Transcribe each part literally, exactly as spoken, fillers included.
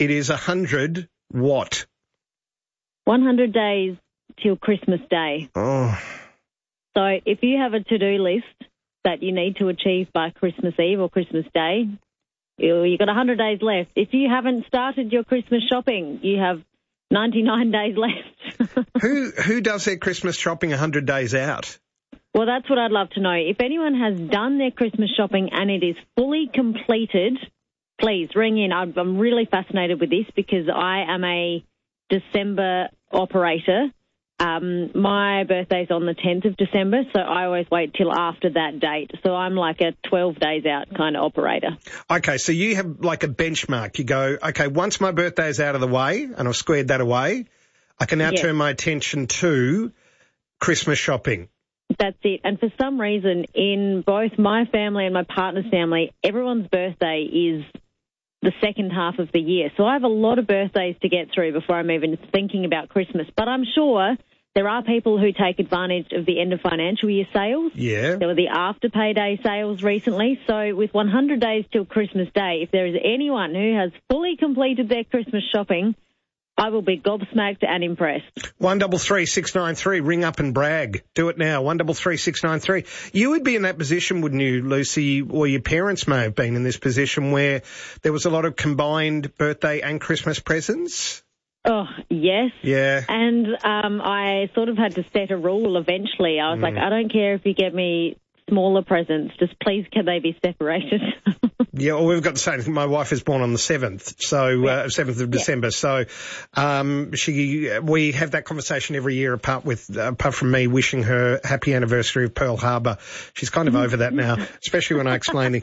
It is one hundred what? one hundred days till Christmas Day. Oh. So if you have a to-do list that you need to achieve by Christmas Eve or Christmas Day, you- you've got one hundred days left. If you haven't started your Christmas shopping, you have ninety-nine days left. Who who does their Christmas shopping one hundred days out? Well, that's what I'd love to know. If anyone has done their Christmas shopping and it is fully completed, please ring in. I'm I'm really fascinated with this because I am a December operator. Um, my birthday's on the tenth of December, so I always wait till after that date. So I'm like a twelve days out kind of operator. Okay, so you have like a benchmark. You go, okay, once my birthday is out of the way and I've squared that away, I can now Yes. turn my attention to Christmas shopping. That's it. And for some reason, in both my family and my partner's family, everyone's birthday is the second half of the year. So I have a lot of birthdays to get through before I'm even thinking about Christmas. But I'm sure there are people who take advantage of the end of financial year sales. Yeah. There were the after payday sales recently. So with one hundred days till Christmas Day, if there is anyone who has fully completed their Christmas shopping, I will be gobsmacked and impressed. One double three six nine three. Ring up and brag. Do it now. One double three six nine three. You would be in that position, wouldn't you, Lucy? Or your parents may have been in this position where there was a lot of combined birthday and Christmas presents. Oh, yes. Yeah. And um, I sort of had to set a rule eventually. I was Mm. like, I don't care if you get me smaller presents, just please can they be separated? Yeah, well, we've got the same thing. My wife is born on the seventh, so uh, seventh of December. So um, she, we have that conversation every year. Apart with, uh, apart from me wishing her happy anniversary of Pearl Harbor, she's kind of over that now. Especially when I explain the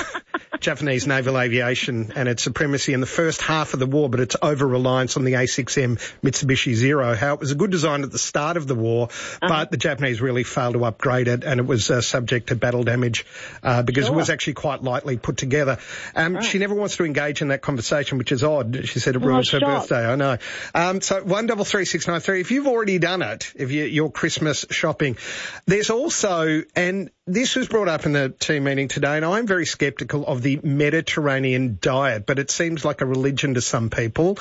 Japanese naval aviation and its supremacy in the first half of the war, but its over-reliance on the A six M Mitsubishi Zero. How it was a good design at the start of the war, uh-huh. but the Japanese really failed to upgrade it, and it was uh, subject to battle damage uh, because sure. it was actually quite lightly put together. Um, right. She never wants to engage in that conversation, which is odd. She said it Oh, ruins her shocked. birthday. I know. Um, so one double three six nine three. If you've already done it, if you, your Christmas shopping, there's also, and this was brought up in the team meeting today, and I'm very sceptical of the Mediterranean diet, but it seems like a religion to some people.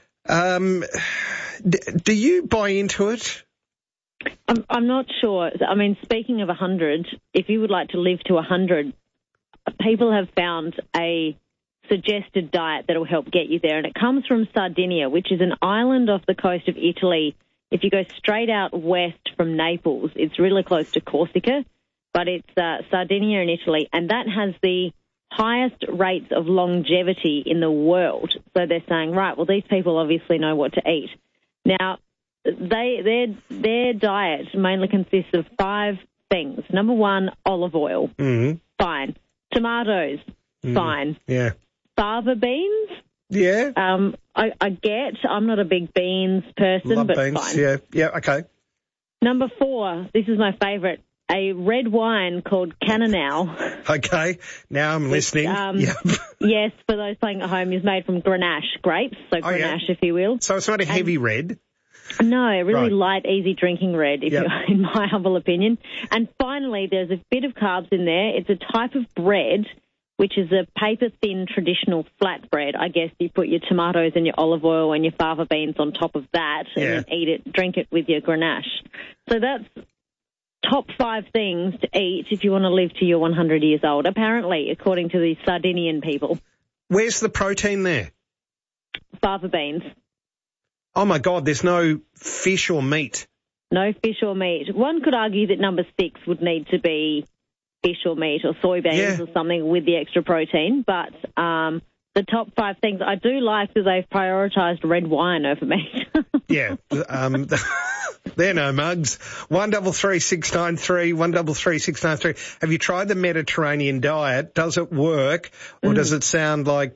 Um, d- do you buy into it? I'm, I'm not sure. I mean, speaking of one hundred, if you would like to live to one hundred, people have found a suggested diet that will help get you there, and it comes from Sardinia, which is an island off the coast of Italy. If you go straight out west from Naples, it's really close to Corsica, but it's uh, Sardinia in Italy, and that has the highest rates of longevity in the world. So they're saying, right, well, these people obviously know what to eat. Now, they their their diet mainly consists of five things. Number one, olive oil. Mm-hmm. Fine. Tomatoes. Mm. Fine. Yeah. Fava beans. Yeah. Um, I, I get. I'm not a big beans person, Love but beans. fine. Yeah. Yeah. Okay. Number four. This is my favourite. A red wine called Cannonau. Okay. Now I'm listening. Um, yep. Yes, for those playing at home, is made from Grenache grapes, so Oh, yeah. Grenache, if you will. So it's not a heavy and, red. No, a really Right. light, easy drinking red, if Yep. you're, in my humble opinion. And finally, there's a bit of carbs in there. It's a type of bread, which is a paper-thin traditional flat bread. I guess you put your tomatoes and your olive oil and your fava beans on top of that and Yeah. then eat it, drink it with your Grenache. So that's top five things to eat if you want to live to your one hundred years old, apparently, according to the Sardinian people. Where's the protein there? Fava beans. Oh, my God, there's no fish or meat. No fish or meat. One could argue that number six would need to be fish or meat or soybeans Yeah. or something with the extra protein. But um, the top five things, I do like that they've prioritised red wine over meat. Yeah. Um, they're no mugs. One double three six nine three, one double three six nine three. Have you tried the Mediterranean diet? Does it work, or mm. does it sound like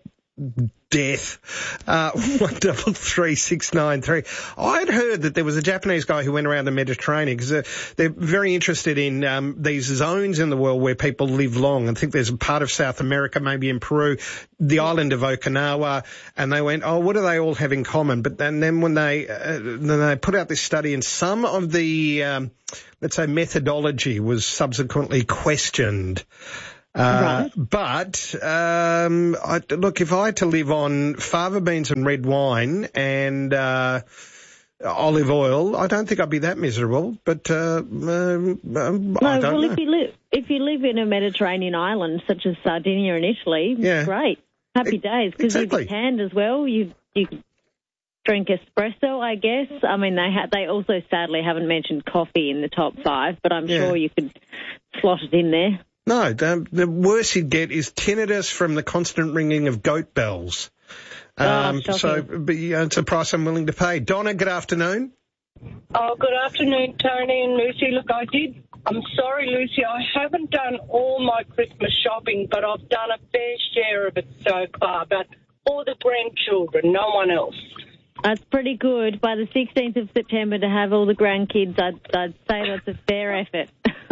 death? Uh, one double three six nine three. I'd heard that there was a Japanese guy who went around the Mediterranean because uh, they're very interested in um, these zones in the world where people live long. I think there's a part of South America, maybe in Peru, the island of Okinawa, and they went, oh, what do they all have in common? But then, then when they uh, then they put out this study, and some of the um, let's say methodology was subsequently questioned. Uh, Right. But, um, I, look, if I had to live on fava beans and red wine and uh, olive oil, I don't think I'd be that miserable. But uh, um, um, No, I don't well, know. if you live if you live in a Mediterranean island such as Sardinia and Italy, Yeah. great, happy E- days because exactly. you'd be tanned as well. You you could drink espresso, I guess. I mean, they ha- they also sadly haven't mentioned coffee in the top five, but I'm Yeah. sure you could slot it in there. No, the, the worst you'd get is tinnitus from the constant ringing of goat bells. Um, Oh, so shocking. but, yeah, it's a price I'm willing to pay. Donna, good afternoon. Oh, good afternoon, Tony and Lucy. Look, I did. I'm sorry, Lucy. I haven't done all my Christmas shopping, but I've done a fair share of it so far. But all the grandchildren, no one else. That's pretty good. By the sixteenth of September to have all the grandkids, I'd, I'd say that's a fair effort.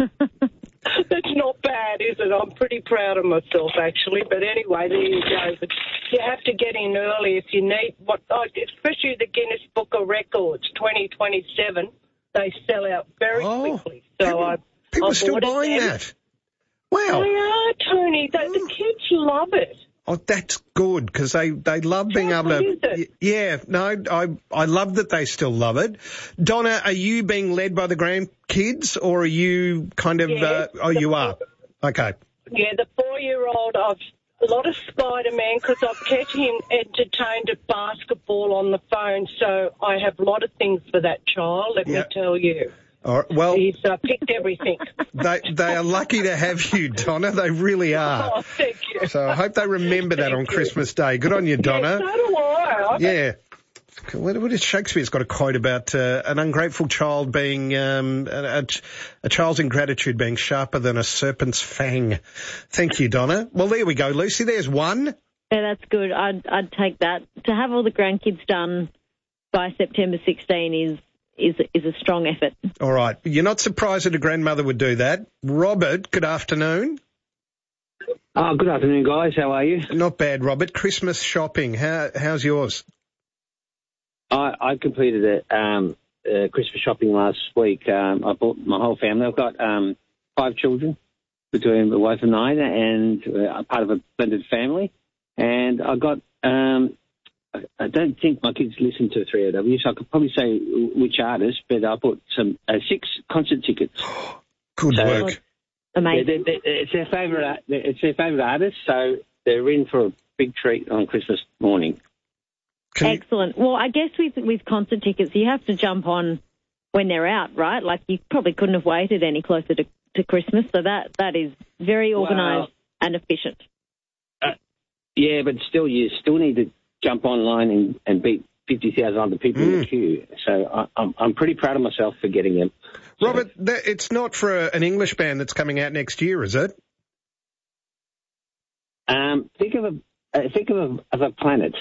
That's not bad, is it? I'm pretty proud of myself, actually. But anyway, there you go. But you have to get in early if you need what, especially the Guinness Book of Records, twenty twenty-seven. They sell out very Oh, quickly. So people, I, people I are still bought it buying then. that. Wow. They are, Tony. They, the kids love it. Oh, that's good because they, they love being How able good to. is it? y- Yeah, no, I I love that they still love it. Donna, are you being led by the grandkids or are you kind of? Yes, uh, oh, the- you are. Okay. Yeah, the four-year-old, I've a lot of Spider-Man because I've kept him entertained at basketball on the phone, so I have a lot of things for that child, let Yep. me tell you. All right. Well, He's uh, picked everything. they they are lucky to have you, Donna. They really are. Oh, thank you. So I hope they remember that on Christmas Day. Good on you, Donna. Yeah, so do I. Yeah. What, what is Shakespeare's got a quote about uh, an ungrateful child being, um, a, a, a child's ingratitude being sharper than a serpent's fang. Thank you, Donna. Well, there we go, Lucy. There's one. Yeah, that's good. I'd I'd take that. To have all the grandkids done by September sixteenth is is is a strong effort. All right. You're not surprised that a grandmother would do that. Robert, good afternoon. Oh, good afternoon, guys. How are you? Not bad, Robert. Christmas shopping. How how's yours? I, I completed a, um, uh, Christmas shopping last week. Um, I bought my whole family. I've got um, five children between the wife and I, and uh, I'm part of a blended family. And I got, um, I, I don't think my kids listen to three O W, so I could probably say which artist, but I bought some uh, six concert tickets. Good So- work. Amazing. They're, they're, they're, it's their favourite. It's their favourite artist, so they're in for a big treat on Christmas morning. Can you- Excellent. Well, I guess with with concert tickets, you have to jump on when they're out, right? Like you probably couldn't have waited any closer to, to Christmas, so that that is very organised and efficient. Yeah, but still, you still need to jump online and, and beat fifty thousand other people in the queue. So I, I'm, I'm pretty proud of myself for getting them. So, Robert, that, it's not for a, an English band that's coming out next year, is it? um, think of a uh, think of a, of a planet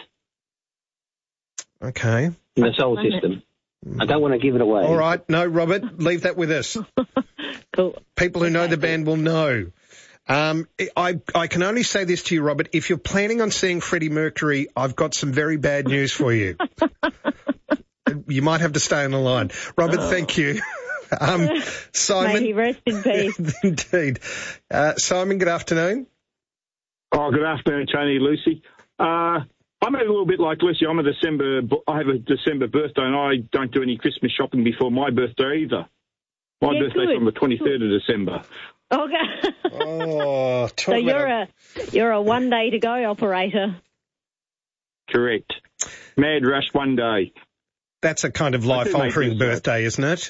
Okay. in the solar Planet. system. I don't want to give it away. All right. No, Robert, leave that with us. Cool. People who know the band will know. Um, I, I can only say this to you, Robert. If you're planning on seeing Freddie Mercury, I've got some very bad news for you. You might have to stay on the line. Robert, thank you. Um, Simon. May he rest in peace. Indeed. Uh, Simon, good afternoon. Oh, good afternoon, Tony, Lucy. Uh, I'm a little bit like Lucy. I'm a December. I have a December birthday, and I don't do any Christmas shopping before my birthday either. My Yeah, birthday's good. on the twenty-third of December. Okay. Oh, talk So about you're a- a you're a one day to go operator. Correct. Mad rush one day. That's a kind of I do make life-altering this, birthday, isn't it?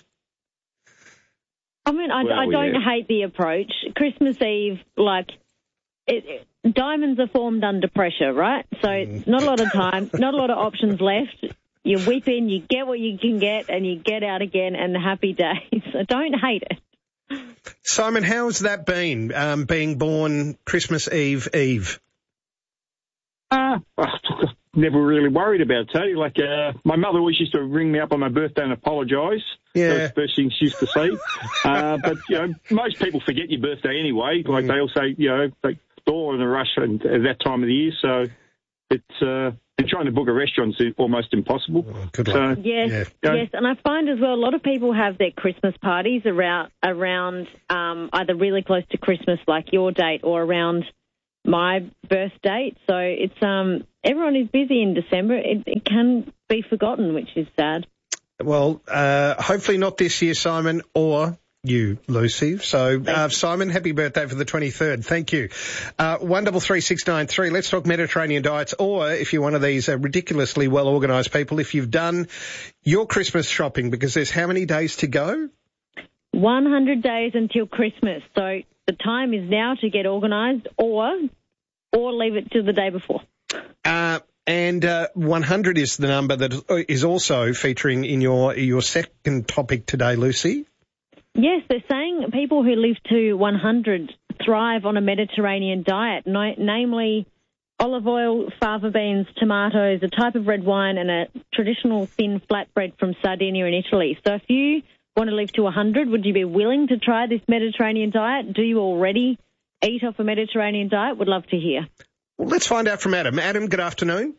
I mean, I, Well, I don't yeah. hate the approach. Christmas Eve, like, it, it- diamonds are formed under pressure, right? So not a lot of time, not a lot of options left. You whip in, you get what you can get, and you get out again, and happy days. So don't hate it. Simon, how's that been, um, being born Christmas Eve Eve? Uh, never really worried about it, Tony. Like, uh, my mother always used to ring me up on my birthday and apologise. Yeah. That's the first thing she used to say. uh, but, you know, most people forget your birthday anyway. Like, they all say, you know, like, they're all in a rush at at that time of the year. So it's, uh, And trying to book a restaurant's almost impossible. Oh, good luck. So, Yes, Yeah. Yeah. yes, and I find as well a lot of people have their Christmas parties around around um, either really close to Christmas, like your date, or around my birth date. So it's um everyone is busy in December. It, it can be forgotten, which is sad. Well, uh, hopefully not this year, Simon, or you, Lucy. So, uh, Simon, happy birthday for the twenty-third. Thank you. Uh, one double three six nine three. Let's talk Mediterranean diets, or if you're one of these uh, ridiculously well-organised people, if you've done your Christmas shopping, because there's how many days to go? one hundred days until Christmas. So the time is now to get organised, or or leave it to the day before. Uh, and uh, one hundred is the number that is also featuring in your your second topic today, Lucy. Yes, they're saying people who live to one hundred thrive on a Mediterranean diet, no, namely olive oil, fava beans, tomatoes, a type of red wine, and a traditional thin flatbread from Sardinia in Italy. So if you want to live to one hundred, would you be willing to try this Mediterranean diet? Do you already eat off a Mediterranean diet? Would love to hear. Well, let's find out from Adam. Adam, good afternoon.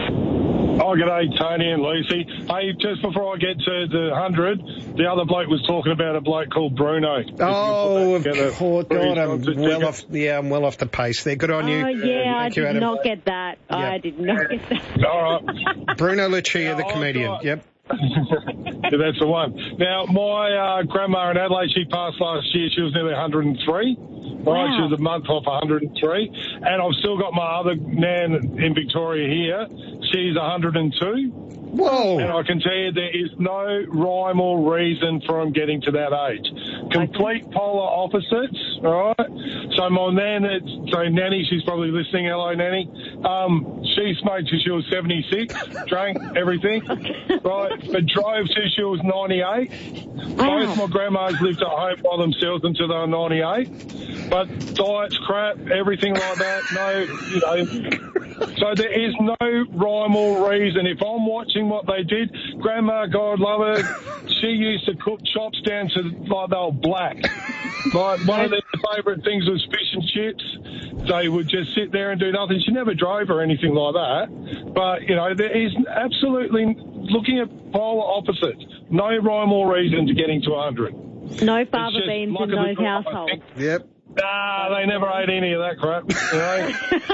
Oh, g'day, Tony and Lucy. Hey, just before I get to the one hundred, the other bloke was talking about a bloke called Bruno. If you can Oh, put that of together, course, please, God, I'm I'll just well check off. Yeah, I'm well off the pace there. Good on you. Oh, yeah, I Thank you, did Adam. not get that. Yeah. I did not get that. it. All right. Bruno Lucia, Yeah, the I've comedian. got- Yep. Yeah, that's the one. Now, my uh, grandma in Adelaide, she passed last year. She was nearly one hundred and three. Right, Wow. she was a month off one hundred and three. And I've still got my other nan in Victoria here. She's one hundred and two. Whoa. And I can tell you there is no rhyme or reason for them getting to that age. Complete polar opposites, all right? So my nan, it's, so Nanny, she's probably listening. Hello, Nanny. Um, she smoked till she was seventy-six, drank everything, right? But drove till she was ninety-eight. Wow. Both my grandmas lived at home by themselves until they were ninety-eight. But diet's crap, everything like that. No, you know. So there is no rhyme or reason. If I'm watching what they did, Grandma, God love her, she used to cook chops down to like they were black. Like one of their favourite things was fish and chips. They would just sit there and do nothing. She never drove or anything like that. But, you know, there is absolutely, looking at polar opposites, no rhyme or reason to getting to one hundred. No fava just beans luck in of the those draw, I households. think. Yep. Nah, they never ate any of that crap. You know?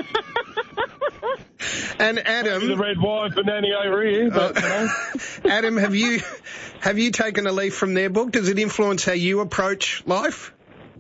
And the Adam, red wine for Nanny over here. But, you know. Adam, have you have you taken a leaf from their book? Does it influence how you approach life?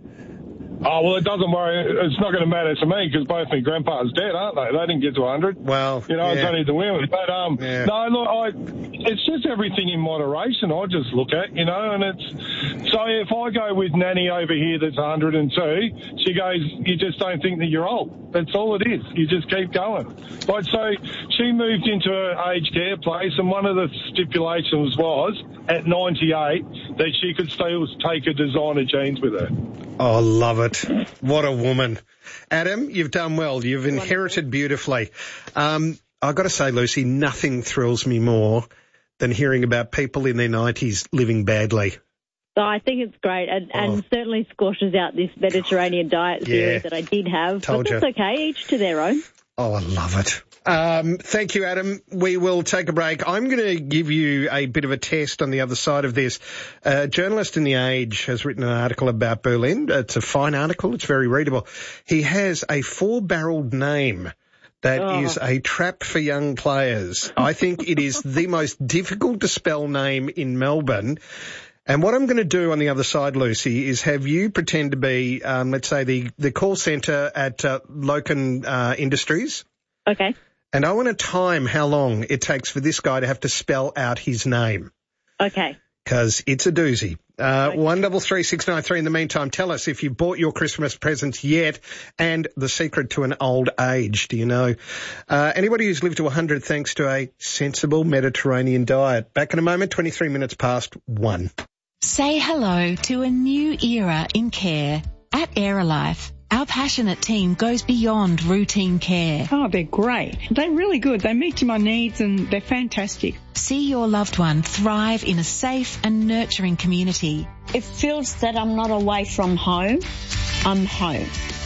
Oh, well, it doesn't worry. It's not going to matter to me because both my grandpas dead, aren't they? They didn't get to one hundred. Well, You know, yeah. it's only the women. But, um, Yeah. no, look, I, it's just everything in moderation I just look at, you know, and it's, so if I go with Nanny over here that's one hundred and two, she goes, you just don't think that you're old. That's all it is. You just keep going. Right, so she moved into her aged care place, and one of the stipulations was, at ninety-eight, that she could still take her designer jeans with her. Oh, love it. What a woman. Adam, you've done well. You've inherited beautifully. Um, I've got to say, Lucy, nothing thrills me more than hearing about people in their nineties living badly. So I think it's great, and, Oh. and certainly squashes out this Mediterranean diet theory Yeah. that I did have. Told but that's you. okay, each to their own. Oh, I love it. Um, thank you, Adam. We will take a break. I'm going to give you a bit of a test on the other side of this. A journalist in The Age has written an article about Berlin. It's a fine article. It's very readable. He has a four-barreled name that Oh. is a trap for young players. I think it is the most difficult to spell name in Melbourne. And what I'm going to do on the other side, Lucy, is have you pretend to be, um, let's say, the, the call centre at uh, Loken uh, Industries. Okay. And I want to time how long it takes for this guy to have to spell out his name, Okay. because it's a doozy. Uh, one double three six nine three. In the meantime, tell us if you've bought your Christmas presents yet, and the secret to an old age. Do you know? Uh, anybody who's lived to one hundred thanks to a sensible Mediterranean diet. Back in a moment. twenty-three minutes past one. Say hello to a new era in care. At Aerolife, our passionate team goes beyond routine care. Oh, they're great. They're really good. They meet my needs and they're fantastic. See your loved one thrive in a safe and nurturing community. It feels that I'm not away from home. I'm home.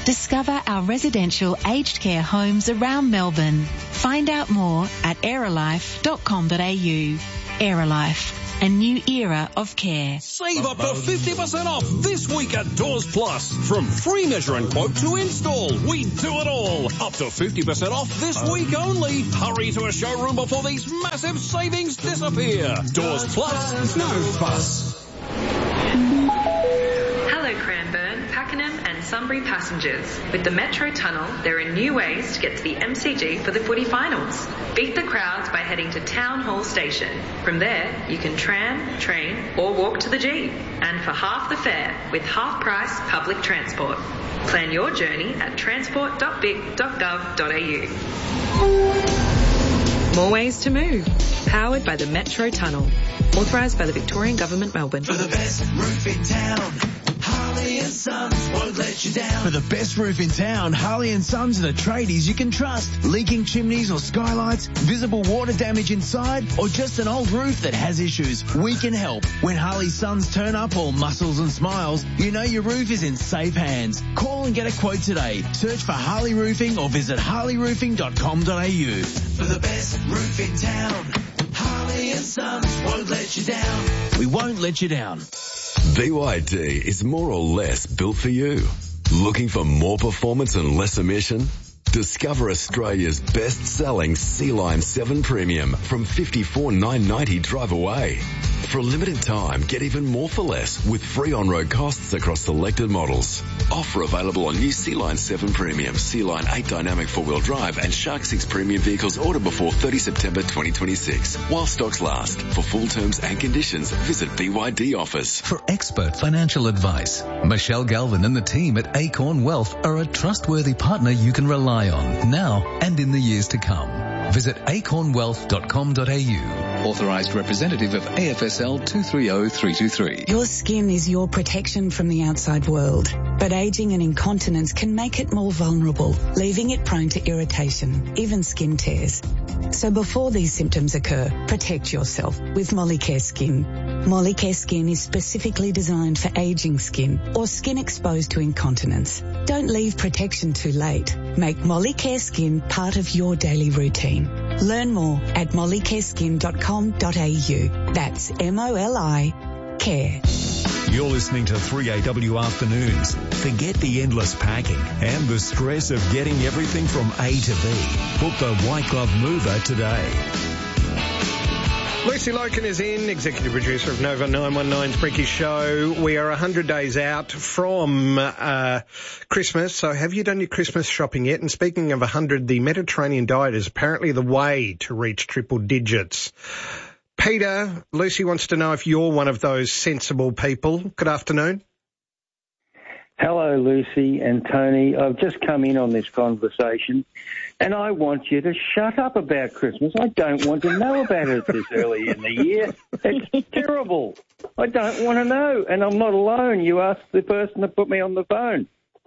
Discover our residential aged care homes around Melbourne. Find out more at aerolife dot com dot a u. Aerolife, a new era of care. Save up to fifty percent off this week at Doors Plus. From free measure and quote to install, we do it all. Up to fifty percent off this week only. Hurry to a showroom before these massive savings disappear. Doors Plus, no fuss. Hello Cranbourne, Pakenham and Sunbury passengers. With the Metro Tunnel, there are new ways to get to the M C G for the footy finals. Beat the crowds by heading to Town Hall Station. From there, you can tram, train or walk to the G. And for half the fare, with half-price public transport. Plan your journey at transport dot vic dot gov dot a u. More ways to move. Powered by the Metro Tunnel. Authorised by the Victorian Government, Melbourne. For the best roof in town, Harley and Sons won't let you down. For the best roof in town, Harley and Sons are the tradies you can trust. Leaking chimneys or skylights, visible water damage inside, or just an old roof that has issues, we can help. When Harley's Sons turn up all muscles and smiles, you know your roof is in safe hands. Call and get a quote today. Search for Harley Roofing or visit harley roofing dot com dot a u. For the best roof in town, Harley and Sons won't let you down. We won't let you down. B Y D is more or less built for you. Looking for more performance and less emission? Discover Australia's best-selling Sea-Line seven Premium from fifty-four thousand nine hundred ninety dollars drive away. For a limited time, get even more for less with free on-road costs across selected models. Offer available on new Sea-Line seven Premium, Sea-Line eight Dynamic four-wheel drive and Shark six Premium vehicles ordered before thirtieth September twenty twenty-six. While stocks last. For full terms and conditions, visit B Y D office. For expert financial advice, Michelle Galvin and the team at Acorn Wealth are a trustworthy partner you can rely on now and in the years to come. Visit acorn wealth dot com dot a u. Authorised representative of A F S L two three zero three two three. Your skin is your protection from the outside world, but ageing and incontinence can make it more vulnerable, leaving it prone to irritation, even skin tears. So before these symptoms occur, protect yourself with Molicare Skin. Molicare Skin is specifically designed for aging skin or skin exposed to incontinence. Don't leave protection too late. Make Molicare Skin part of your daily routine. Learn more at molicare skin dot com dot a u. That's M O L I care. You're listening to three A W Afternoons. Forget the endless packing and the stress of getting everything from A to B. Book the White Glove Mover today. Lucy Loken is in, executive producer of Nova nine one nine's Bricky Show. We are one hundred days out from uh Christmas, so have you done your Christmas shopping yet? And speaking of one hundred, the Mediterranean diet is apparently the way to reach triple digits. Peter, Lucy wants to know if you're one of those sensible people. Good afternoon. Hello, Lucy and Tony. I've just come in on this conversation, and I want you to shut up about Christmas. I don't want to know about it this early in the year. It's terrible. I don't want to know, and I'm not alone. You asked the person that put me on the phone.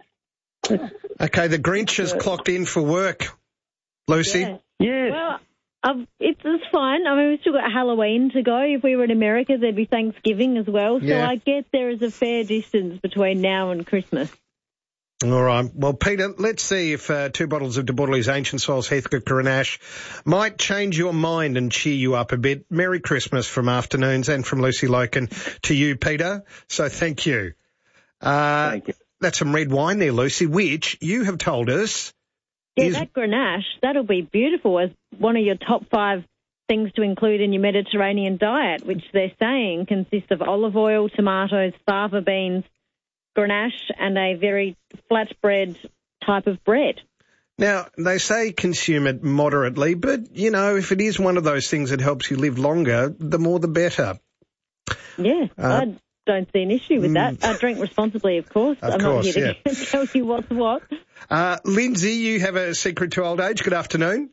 Okay, the Grinch has clocked in for work. Lucy? Yeah. Yes. Well, um, it's, it's fine. I mean, we've still got Halloween to go. If we were in America, there'd be Thanksgiving as well. So Yeah. I get there is a fair distance between now and Christmas. All right. Well, Peter, let's see if uh, two bottles of De Bortol's Ancient Soils Heathcote Grenache might change your mind and cheer you up a bit. Merry Christmas from Afternoons and from Lucy Loken to you, Peter. So thank you. Uh, thank you. That's some red wine there, Lucy, which you have told us Yeah, is... that Grenache, that'll be beautiful as one of your top five things to include in your Mediterranean diet, which they're saying consists of olive oil, tomatoes, fava beans, Grenache, and a very flatbread type of bread. Now, they say consume it moderately, but, you know, if it is one of those things that helps you live longer, the more the better. Yeah, Uh, I don't see an issue with that. I drink responsibly, of course. Of I'm course, not here to yeah. tell you what's what. Uh, Lindsay, you have a secret to old age. Good afternoon.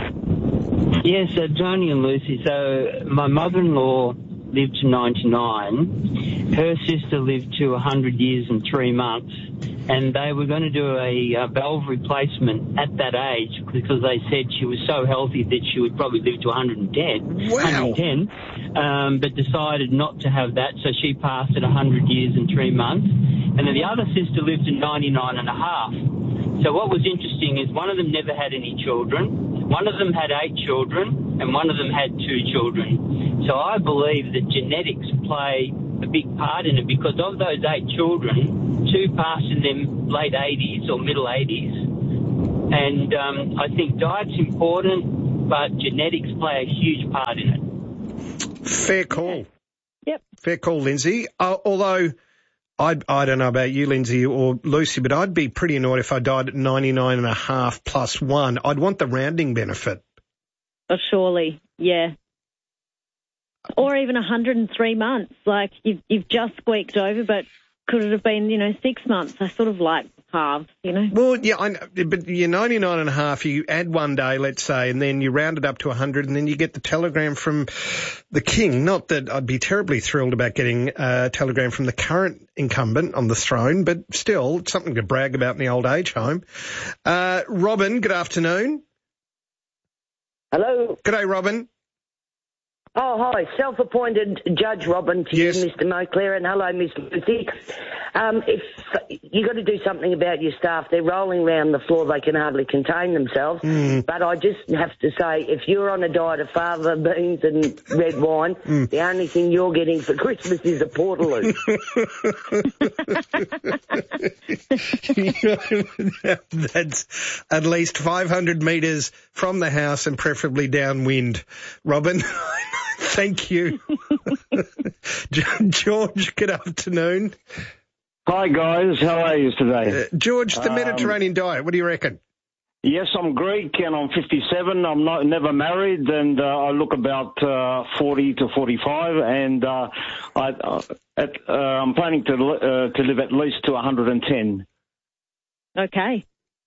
Yes, uh, Tony and Lucy. So my mother-in-law lived to ninety-nine. Her sister lived to one hundred years and three months. And they were going to do a uh, valve replacement at that age because they said she was so healthy that she would probably live to one hundred ten. Wow. one hundred ten, um, but decided not to have that, so she passed at one hundred years and three months. and then the other sister lived to ninety-nine and a half. So what was interesting is one of them never had any children, one of them had eight children, and one of them had two children. So I believe that genetics play a big part in it, because of those eight children, two passed in them late eighties or middle eighties. And um, I think diet's important, but genetics play a huge part in it. Fair call. Yep. Fair call, Lindsay. Uh, although, I I don't know about you, Lindsay, or Lucy, but I'd be pretty annoyed if I died at ninety-nine and a half plus one. I'd want the rounding benefit. Oh, surely, yeah. Or even one hundred three months. Like, you've, you've just squeaked over, but could it have been, you know, six months? I sort of like halves, you know? Well, yeah, I know, but you're ninety-nine and a half, you add one day, let's say, and then you round it up to one hundred, and then you get the telegram from the king. Not that I'd be terribly thrilled about getting a telegram from the current incumbent on the throne, but still, it's something to brag about in the old age home. Uh, Robin, good afternoon. Hello. G'day, Robin. Oh, hi. Self-appointed Judge Robin to yes. you, Mister Moclair, and hello, Miss Lucy. Um, if you got to do something about your staff, they're rolling around the floor, they can hardly contain themselves. Mm. But I just have to say, if you're on a diet of fava beans and red wine, mm. the only thing you're getting for Christmas is a portaloo. That's at least five hundred metres from the house and preferably downwind. Robin, thank you. George, good afternoon. Hi, guys. How are you today? Uh, George, the um, Mediterranean diet, what do you reckon? Yes, I'm Greek and I'm fifty-seven. I'm not never married, and uh, I look about uh, forty to forty-five, and uh, I, uh, at, uh, I'm planning to uh, to live at least to one hundred ten. Okay.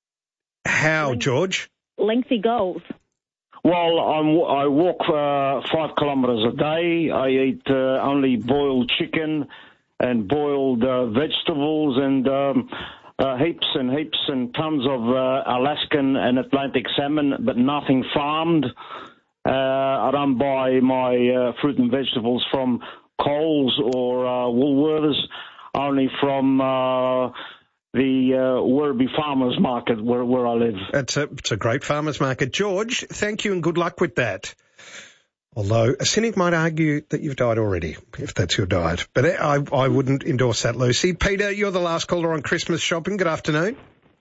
How, Length- George? Lengthy goals. Well, I'm, I walk uh, five kilometres a day. I eat uh, only boiled chicken and boiled uh, vegetables and um, uh, heaps and heaps and tons of uh, Alaskan and Atlantic salmon, but nothing farmed. Uh, I don't buy my uh, fruit and vegetables from Coles or uh, Woolworths, only from uh, the uh, Werribee Farmers Market where, where I live. It's a, it's a great farmers market. George, thank you and good luck with that. Although a cynic might argue that you've died already, if that's your diet. But I, I wouldn't endorse that, Lucy. Peter, you're the last caller on Christmas shopping. Good afternoon.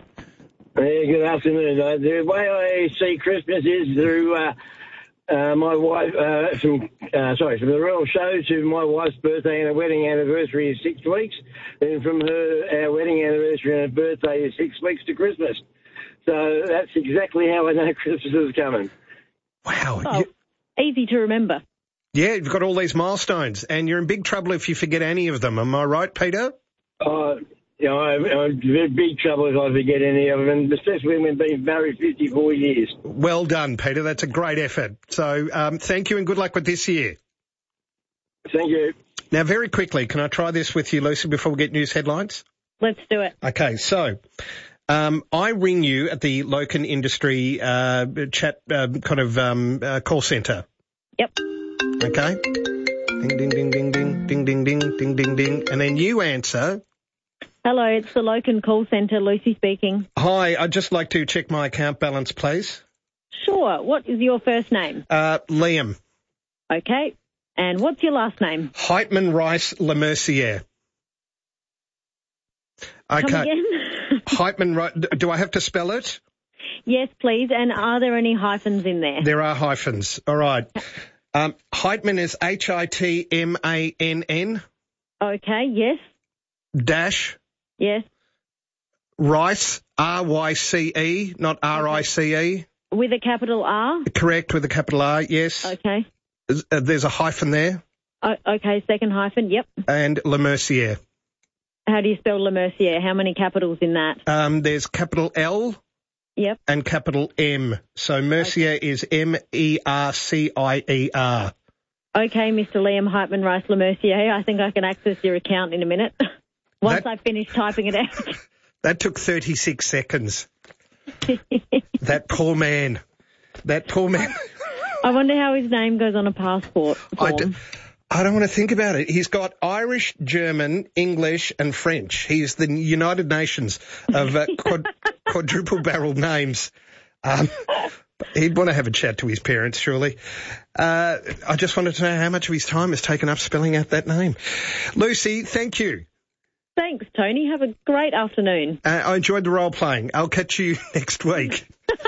Hey, good afternoon. Uh, the way I see Christmas is through uh, uh, my wife, uh, from, uh, sorry, from the Royal Show to my wife's birthday and her wedding anniversary is six weeks. Then from her, our wedding anniversary and her birthday is six weeks to Christmas. So that's exactly how I know Christmas is coming. Wow. Oh. You- Easy to remember. Yeah, you've got all these milestones, and you're in big trouble if you forget any of them. Am I right, Peter? Uh, you know, I'm, I'm in big trouble if I forget any of them, especially when we've been married fifty-four years. Well done, Peter. That's a great effort. So um, thank you and good luck with this year. Thank you. Now, very quickly, can I try this with you, Lucy, before we get news headlines? Let's do it. Okay, so um, I ring you at the Loken Industry uh, chat uh, kind of um, uh, call centre. Yep. Okay. Ding, ding, ding, ding, ding, ding, ding, ding, ding, ding, ding. And then you answer. Hello, it's the Loken call centre, Lucy speaking. Hi, I'd just like to check my account balance, please. Sure. What is your first name? Uh, Liam. Okay. And what's your last name? Heitman Rice Lemercier. Okay. Come again? Heitman Rice. Do I have to spell it? Yes, please. And are there any hyphens in there? There are hyphens. All right. Um, Heitman is H I T M A N N. Okay, yes. Dash. Yes. Rice, R Y C E, not R I C E. With a capital R? Correct, with a capital R, yes. Okay. Uh, there's a hyphen there. Oh, okay, second hyphen, yep. And Lemercier. How do you spell Lemercier? How many capitals in that? Um, there's capital L. Yep. And capital M. So Mercier okay. is M E R C I E R. Okay, Mister Liam Heitman Rice Lemercier. I think I can access your account in a minute. Once that, I finish typing it out. That took thirty-six seconds. That poor man. That poor man. I wonder how his name goes on a passport form. I, d- I don't want to think about it. He's got Irish, German, English and French. He's the United Nations of uh, quad- quadruple-barreled names. Um, he'd want to have a chat to his parents, surely. Uh, I just wanted to know how much of his time is taken up spelling out that name. Lucy, thank you. Thanks, Tony. Have a great afternoon. Uh, I enjoyed the role-playing. I'll catch you next week.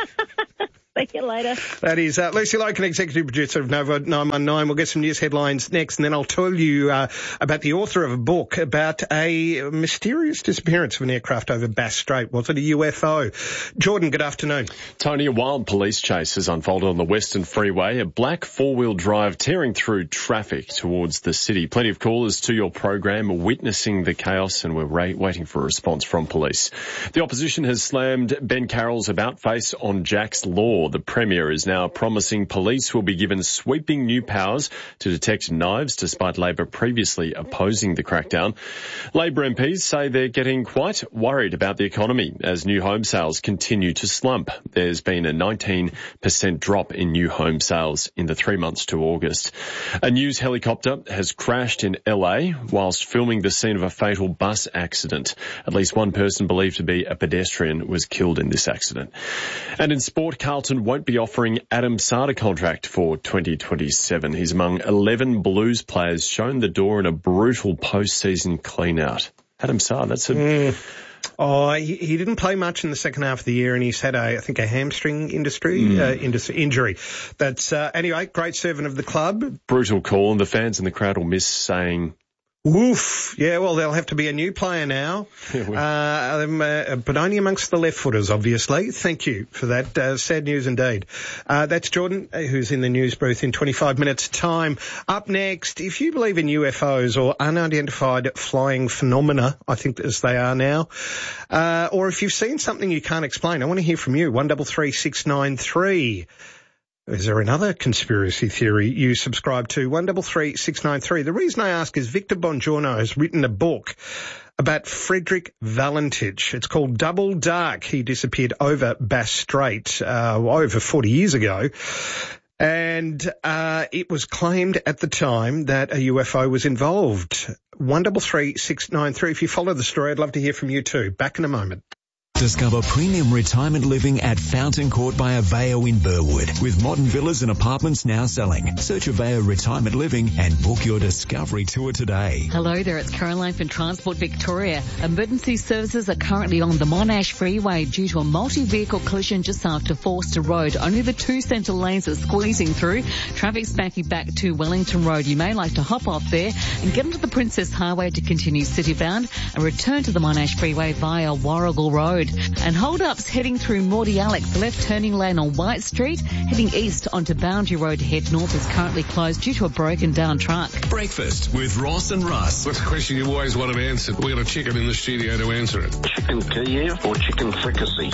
See you later. That is uh, Lucy Loken, executive producer of Nova nine one nine. We'll get some news headlines next, and then I'll tell you uh, about the author of a book about a mysterious disappearance of an aircraft over Bass Strait. Was it a U F O? Jordan, good afternoon. Tony, a wild police chase has unfolded on the Western Freeway, a black four-wheel drive tearing through traffic towards the city. Plenty of callers to your program witnessing the chaos, and we're ra- waiting for a response from police. The opposition has slammed Ben Carroll's about-face on Jack's Law. The Premier is now promising police will be given sweeping new powers to detect knives, despite Labor previously opposing the crackdown. Labor M Ps say they're getting quite worried about the economy as new home sales continue to slump. There's been a nineteen percent drop in new home sales in the three months to August. A news helicopter has crashed in L A whilst filming the scene of a fatal bus accident. At least one person believed to be a pedestrian was killed in this accident. And in sport, Carlton won't be offering Adam Saad a contract for twenty twenty-seven. He's among eleven Blues players shown the door in a brutal post-season clean-out. Adam Saad, that's a... Mm. Oh, he, he didn't play much in the second half of the year, and he's had, a, I think, a hamstring industry, mm. uh, industry injury. That's uh, anyway, great servant of the club. Brutal call, and the fans in the crowd will miss saying... Woof. Yeah, well, there'll have to be a new player now, yeah, well. uh, um, uh, but only amongst the left-footers, obviously. Thank you for that. Uh, sad news indeed. Uh, that's Jordan, who's in the news booth in twenty-five minutes' time. Up next, if you believe in U F Os or unidentified flying phenomena, I think as they are now, uh, or if you've seen something you can't explain, I want to hear from you. one three three six nine three. Is there another conspiracy theory you subscribe to? one three three six nine three. The reason I ask is Victor Bongiorno has written a book about Frederick Valentich. It's called Double Dark. He disappeared over Bass Strait uh, over forty years ago. And uh, it was claimed at the time that a U F O was involved. one three three six nine three. If you follow the story, I'd love to hear from you too. Back in a moment. Discover premium retirement living at Fountain Court by Aveo in Burwood, with modern villas and apartments now selling. Search Aveo Retirement Living and book your discovery tour today. Hello there, it's Caroline from Transport Victoria. Emergency services are currently on the Monash Freeway due to a multi-vehicle collision just after Forster Road. Only the two centre lanes are squeezing through. Traffic's backing back to Wellington Road. You may like to hop off there and get onto the Princess Highway to continue citybound and return to the Monash Freeway via Warrigal Road. And hold-ups heading through Mordialloc. The left turning lane on White Street, heading east onto Boundary Road to head north, is currently closed due to a broken-down truck. Breakfast with Ross and Russ. What's the question you always want to answer? We've got a chicken in the studio to answer it. Chicken Kiev or chicken fricassee?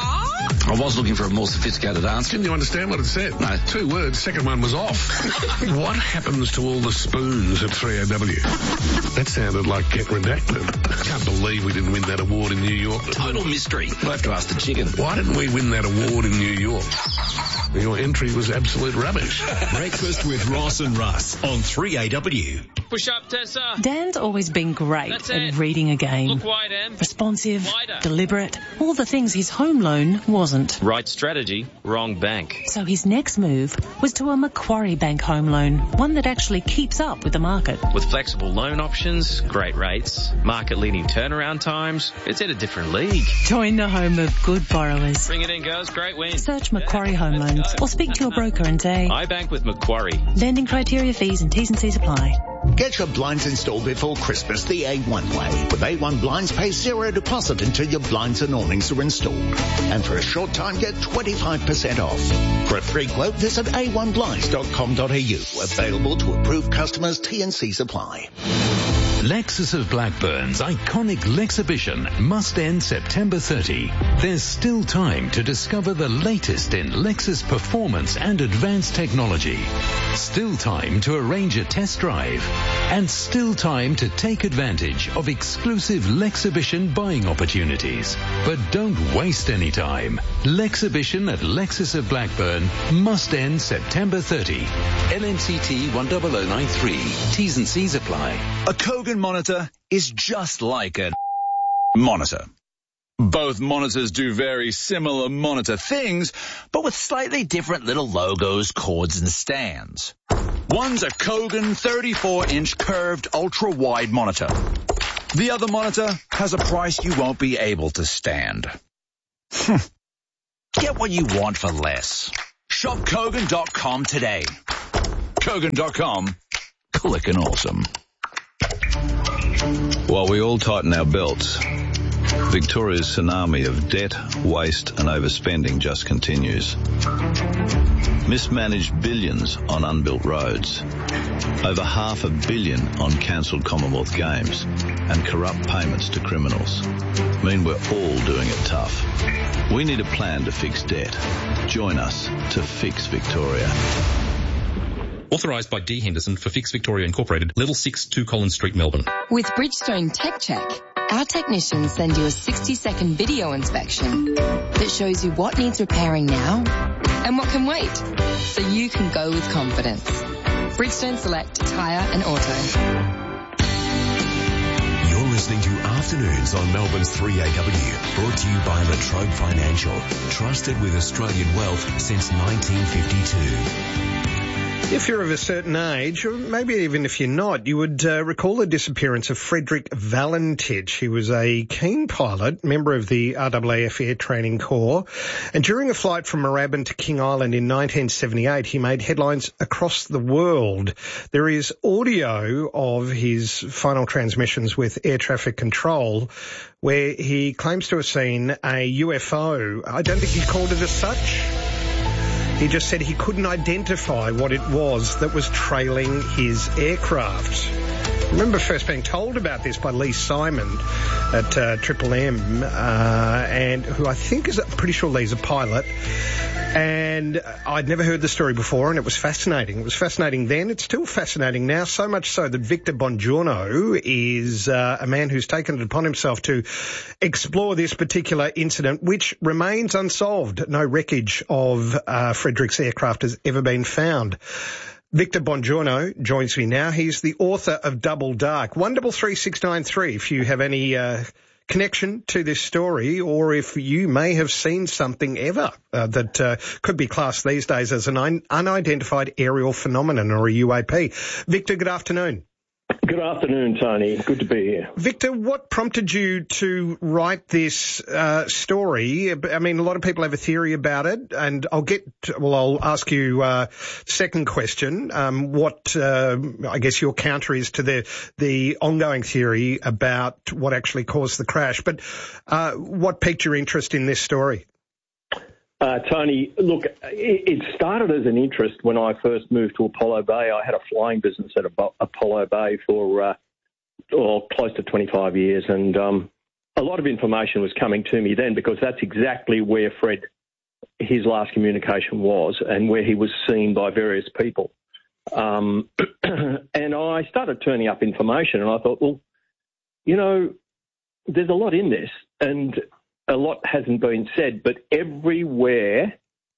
I was looking for a more sophisticated answer. Didn't you understand what it said? No. Two words, second one was off. What happens to all the spoons at three A W? That sounded like Get Redacted. I can't believe we didn't win that award in New York. Total mystery. We'll have to ask the chicken. Why didn't we win that award in New York? Your entry was absolute rubbish. Breakfast with Ross and Russ on three A W. Push up, Tessa. Dan's always been great That's at it. reading a game. Look wide, Em. Responsive, Wider. deliberate, all the things his home loan wasn't. Right strategy, wrong bank. So his next move was to a Macquarie Bank home loan, one that actually keeps up with the market. With flexible loan options, great rates, market-leading turnaround times, it's in a different league. Join the home of good borrowers. Bring it in, girls. Great win. Search Macquarie Home Loans or speak to your broker and say, I bank with Macquarie. Lending criteria, fees and T's and C's apply. Get your blinds installed before Christmas the A one way. With A one Blinds, pay zero deposit until your blinds and awnings are installed. And for a short time, get twenty-five percent off. For a free quote, visit a one blinds dot com dot a u. Available to approved customers, T and C's apply. Lexus of Blackburn's iconic Lexhibition must end September thirtieth. There's still time to discover the latest in Lexus performance and advanced technology. Still time to arrange a test drive. And still time to take advantage of exclusive Lexhibition buying opportunities. But don't waste any time. Lexhibition at Lexus of Blackburn must end September thirtieth. L M C T one zero zero nine three. T's and C's apply. A Kogan monitor is just like a monitor. Both monitors do very similar monitor things, but with slightly different little logos, cords, and stands. One's a Kogan thirty-four inch curved ultra-wide monitor. The other monitor has a price you won't be able to stand. Get what you want for less. Shop Kogan dot com today. Kogan dot com. Clickin' awesome. While we all tighten our belts, Victoria's tsunami of debt, waste and overspending just continues. Mismanaged billions on unbuilt roads, over half a billion on cancelled Commonwealth Games, and corrupt payments to criminals mean we're all doing it tough. We need a plan to fix debt. Join us to fix Victoria. Authorised by D Henderson for Fix Victoria Incorporated, Level six, two Collins Street, Melbourne. With Bridgestone Tech Check, our technicians send you a sixty second video inspection that shows you what needs repairing now and what can wait, so you can go with confidence. Bridgestone Select Tyre and Auto. You're listening to Afternoons on Melbourne's three A W, brought to you by Latrobe Financial, trusted with Australian wealth since nineteen fifty-two. If you're of a certain age, or maybe even if you're not, you would uh, recall the disappearance of Frederick Valentich. He was a keen pilot, member of the R A A F Air Training Corps, and during a flight from Moorabbin to King Island in nineteen seventy-eight, he made headlines across the world. There is audio of his final transmissions with air traffic control where he claims to have seen a U F O. I don't think he called it as such. He just said he couldn't identify what it was that was trailing his aircraft. I remember first being told about this by Lee Simon at uh, Triple M, uh, and who I think is, pretty sure Lee's a pilot. And I'd never heard the story before, and it was fascinating. It was fascinating then. It's still fascinating now, so much so that Victor Bongiorno is uh, a man who's taken it upon himself to explore this particular incident, which remains unsolved. No wreckage of uh, Frederick's aircraft has ever been found. Victor Bongiorno joins me now. He's the author of Double Dark. one three three six nine three if you have any uh, connection to this story, or if you may have seen something ever uh, that uh, could be classed these days as an un- unidentified aerial phenomenon or a U A P. Victor, good afternoon. Good afternoon, Tony. Good to be here. Victor, what prompted you to write this uh, story? I mean, a lot of people have a theory about it, and I'll get, to, well, I'll ask you uh second question, um, what uh, I guess your counter is to the the ongoing theory about what actually caused the crash. But uh, what piqued your interest in this story? Uh, Tony, look, it, it started as an interest when I first moved to Apollo Bay. I had a flying business at Apollo Bay for uh, oh, close to twenty-five years, and um, a lot of information was coming to me then because that's exactly where Fred, his last communication was and where he was seen by various people. Um, and I started turning up information, and I thought, well, you know, there's a lot in this, and a lot hasn't been said, but everywhere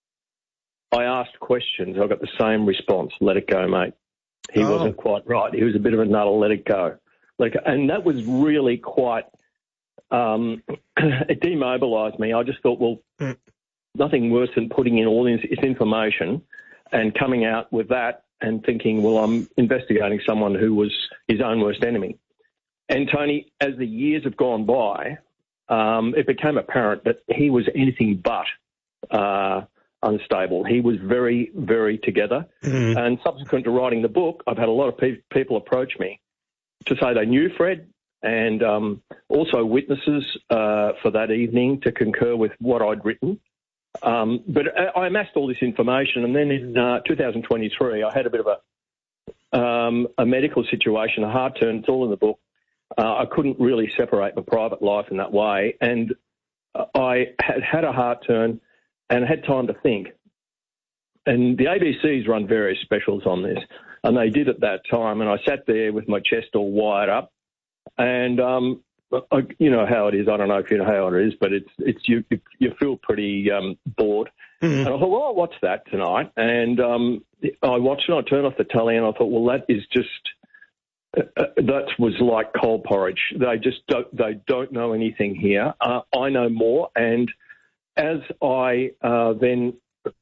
I asked questions, I got the same response: let it go, mate. He oh. wasn't quite right. He was a bit of a nutter. Let it go. Let it go. And that was really quite, um, it demobilised me. I just thought, well, mm. nothing worse than putting in all this information and coming out with that and thinking, well, I'm investigating someone who was his own worst enemy. And, Tony, as the years have gone by, Um, it became apparent that he was anything but uh, unstable. He was very, very together. Mm-hmm. And subsequent to writing the book, I've had a lot of pe- people approach me to say they knew Fred, and um, also witnesses uh, for that evening to concur with what I'd written. Um, but I amassed all this information, and then in uh, two thousand twenty-three, I had a bit of a, um, a medical situation, a heart turn. It's all in the book. Uh, I couldn't really separate my private life in that way, and I had had a heart turn and had time to think. And the A B C's run various specials on this, and they did at that time, and I sat there with my chest all wired up, and um, I, you know how it is. I don't know if you know how it is, but it's it's you you feel pretty um, bored. Mm-hmm. And I thought, well, I'll watch that tonight. And um, I watched it. I turned off the telly, and I thought, well, that is just uh, that was like cold porridge. They just don't they don't know anything here. Uh, I know more, and as I uh, then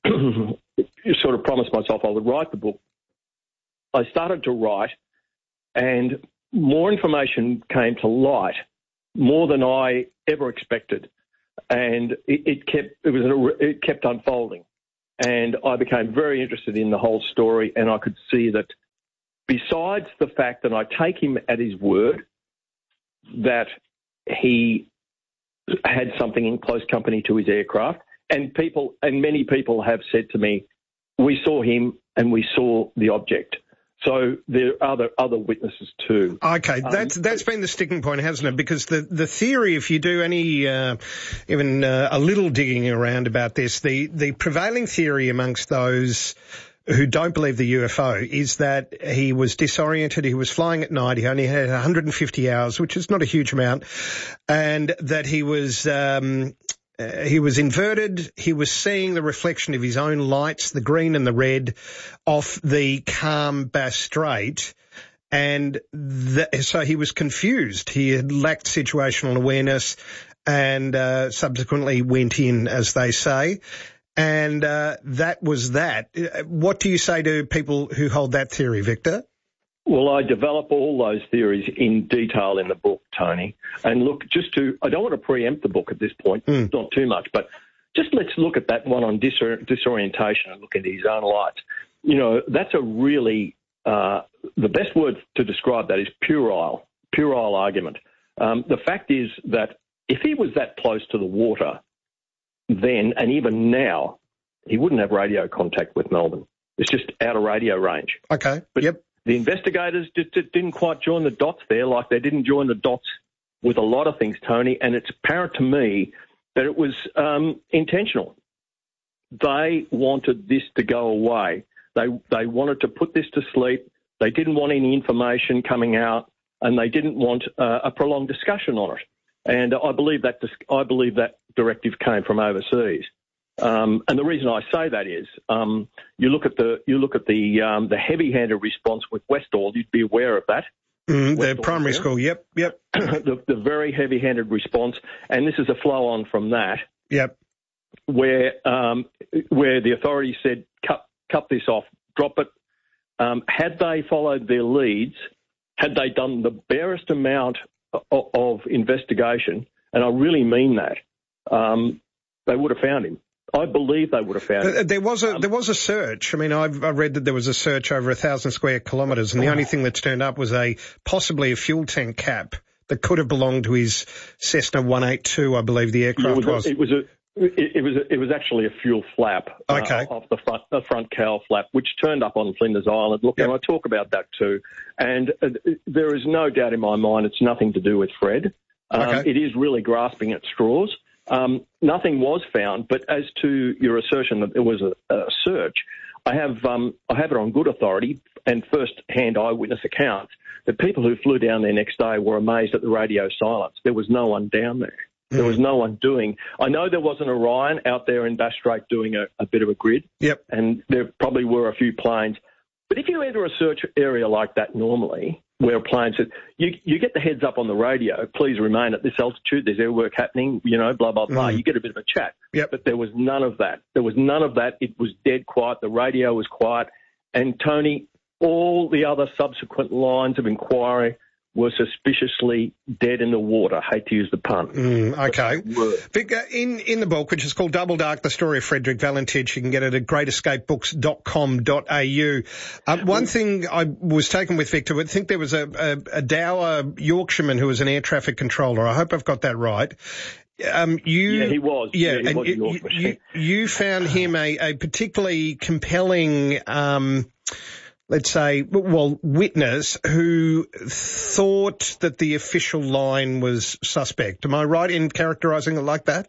sort of promised myself I would write the book, I started to write, and more information came to light, more than I ever expected, and it, it kept it was a, it kept unfolding, and I became very interested in the whole story, and I could see that besides the fact that I take him at his word that he had something in close company to his aircraft, and people and many people have said to me, we saw him and we saw the object. So there are other other witnesses too. Okay, that's um, that's been the sticking point, hasn't it? Because the, the theory, if you do any uh, even uh, a little digging around about this, the the prevailing theory amongst those who don't believe the U F O is that he was disoriented, he was flying at night, he only had one hundred fifty hours, which is not a huge amount, and that he was um, uh, he was inverted, he was seeing the reflection of his own lights, the green and the red, off the calm Bass Strait, and the, so he was confused. He had lacked situational awareness and uh, subsequently went in, as they say. And uh, that was that. What do you say to people who hold that theory, Victor? Well, I develop all those theories in detail in the book, Tony. And look, just to, I don't want to preempt the book at this point, mm. not too much, but just let's look at that one on disor- disorientation and look into his own lights. You know, that's a really, uh, the best word to describe that is puerile, puerile argument. Um, the fact is that if he was that close to the water, then, and even now, he wouldn't have radio contact with Melbourne. It's just out of radio range. Okay, but yep. The investigators just, just didn't quite join the dots there, like they didn't join the dots with a lot of things, Tony, and it's apparent to me that it was um, intentional. They wanted this to go away. They they wanted to put this to sleep. They didn't want any information coming out, and they didn't want uh, a prolonged discussion on it. And I believe that I believe that directive came from overseas. Um, and the reason I say that is, um, you look at the you look at the um, the heavy-handed response with Westall. You'd be aware of that. Mm, the primary school. Yep, yep. the, the very heavy-handed response, and this is a flow-on from that. Yep. Where um, where the authorities said cut cut this off, drop it. Um, had they followed their leads, had they done the barest amount of, of investigation, and I really mean that, um, they would have found him. I believe they would have found him. There was a um, there was a search. I mean, I've I read that there was a search over a thousand square kilometres, and the only thing that's turned up was a possibly a fuel tank cap that could have belonged to his Cessna one eighty-two, I believe the aircraft it was. A, it was a. It, it was a, it was actually a fuel flap okay. uh, off the front the front cowl flap, which turned up on Flinders Island. Look, yep. and I talk about that too. And uh, there is no doubt in my mind it's nothing to do with Fred. Um, okay. It is really grasping at straws. Um, nothing was found, but as to your assertion that there was a, a search, I have um, I have it on good authority and first-hand eyewitness accounts that people who flew down there next day were amazed at the radio silence. There was no one down there. Mm. There was no one doing. I know there was an Orion out there in Bass Strait doing a, a bit of a grid. Yep. And there probably were a few planes. But if you enter a search area like that normally, where planes, you you get the heads up on the radio, please remain at this altitude, there's air work happening, you know, blah, blah, blah. Mm. You get a bit of a chat. Yep. But there was none of that. There was none of that. It was dead quiet. The radio was quiet. And, Tony, all the other subsequent lines of inquiry were suspiciously dead in the water. Hate to use the pun. Mm, okay. Vic, in, in the book, which is called Double Dark, The Story of Frederick Valentich, you can get it at great escape books dot com dot a u. Um, one thing I was taken with, Victor, I think there was a, a, a dour Yorkshireman who was an air traffic controller. I hope I've got that right. Um, you, yeah, he was. Yeah, yeah he and was you, you, you found him a, a particularly compelling um let's say, well, witness who thought that the official line was suspect. Am I right in characterising it like that?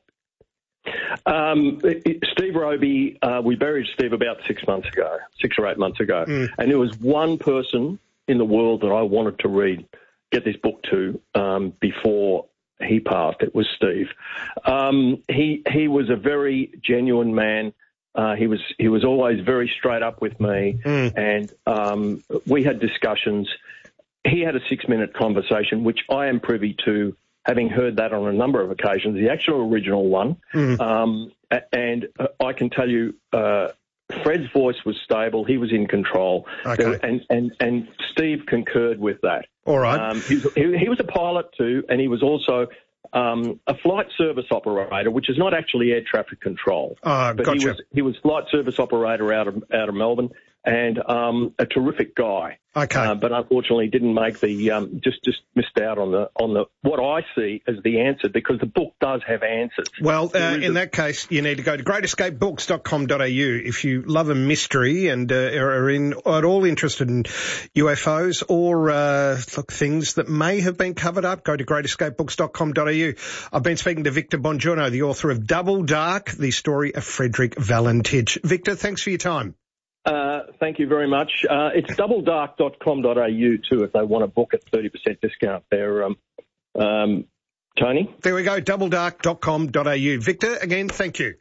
Um, Steve Roby, uh, we buried Steve about six months ago, six or eight months ago, mm. and there was one person in the world that I wanted to read get this book to um, before he passed. It was Steve. Um, he he was a very genuine man. Uh, he was he was always very straight up with me, mm. and um, we had discussions. He had a six-minute conversation, which I am privy to, having heard that on a number of occasions, the actual original one. Mm. Um, and I can tell you, uh, Fred's voice was stable. He was in control. Okay. And, and, and Steve concurred with that. All right. Um, he, was, he, he was a pilot too, and he was also um, a flight service operator, which is not actually air traffic control. Uh, but gotcha. he was, he was flight service operator out of, out of Melbourne, and um, a terrific guy. Okay. Uh, but unfortunately didn't make the, um, just, just missed out on the, on the, what I see as the answer, because the book does have answers. Well, uh, in a... that case, you need to go to great escape books dot com dot a u if you love a mystery and uh, are in, at all interested in U F Os or, uh, look, things that may have been covered up. Go to great escape books dot com dot a u. I've been speaking to Victor Bongiorno, the author of Double Dark, the story of Frederick Valentich. Victor, thanks for your time. Uh, thank you very much. Uh, it's double dark dot com dot a u too if they want to book at thirty percent discount there, um, um, Tony. There we go, double dark dot com dot a u. Victor, again, thank you.